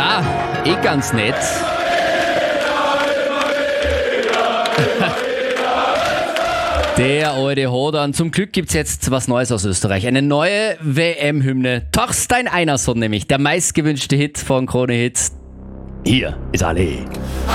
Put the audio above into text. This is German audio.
Ja, ganz nett. Der alte Hodern. Zum Glück gibt's jetzt was Neues aus Österreich. Eine neue WM-Hymne. Torstein Einarsson nämlich. Der meistgewünschte Hit von Krone Hits. Hier ist alle.